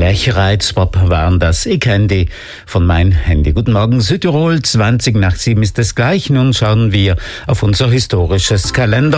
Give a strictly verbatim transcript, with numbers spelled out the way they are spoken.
Lerchereizpop waren das. Ich kenne die von mein Handy. Guten Morgen Südtirol, zwanzig nach sieben ist es gleich. Nun schauen wir auf unser historisches Kalender.